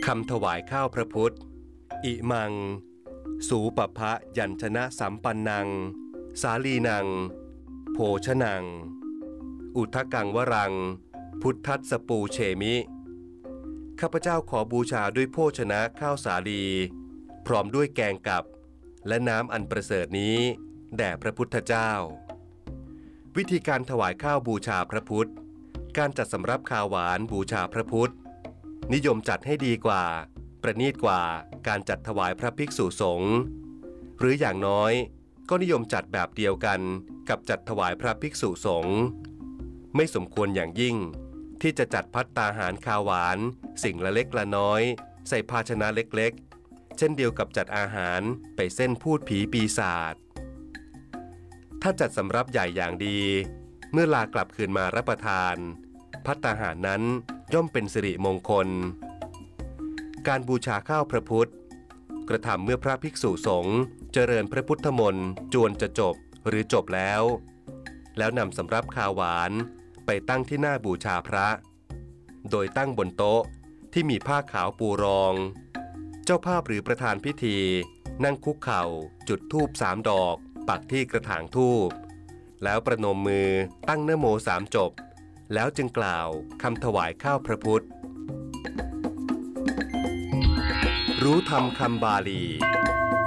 คำถวายข้าวพระพุทธอิมังสูปภะยัญชนะสัมปันนังสาลีนังโภชนังอุทกังวรังพุทธัสสปูเชมิข้าพเจ้าขอบูชาด้วยโภชนะข้าวสาลีพร้อมด้วยแกงกับและน้ำอันประเสริฐนี้แด่พระพุทธเจ้าวิธีการถวายข้าวบูชาพระพุทธการจัดสำรับข้าวหวานบูชาพระพุทธนิยมจัดให้ดีกว่าประณีตกว่าการจัดถวายพระภิกษุสงฆ์หรืออย่างน้อยก็นิยมจัดแบบเดียวกันกับจัดถวายพระภิกษุสงฆ์ไม่สมควรอย่างยิ่งที่จะจัดภัตตาหารข้าวหวานสิ่งละเล็กละน้อยใส่ภาชนะเล็กๆเช่นเดียวกับจัดอาหารไปเส้นพูดผีปีศาจถ้าจัดสำรับใหญ่อย่างดีเมื่อลากลับคืนมารับประทานภัตตาหารนั้นย่อมเป็นสิริมงคลการบูชาข้าวพระพุทธกระทำเมื่อพระภิกษุสงฆ์เจริญพระพุทธมนต์จวนจะจบหรือจบแล้วนำสำรับข้าวหวานไปตั้งที่หน้าบูชาพระโดยตั้งบนโต๊ะที่มีผ้าขาวปูรองเจ้าภาพหรือประธานพิธีนั่งคุกเข่าจุดธูป3 ดอกปักที่กระถางธูปแล้วประนมมือตั้งนะโม3 จบแล้วจึงกล่าวคำถวายข้าวพระพุทธรู้ธรรมคำบาลี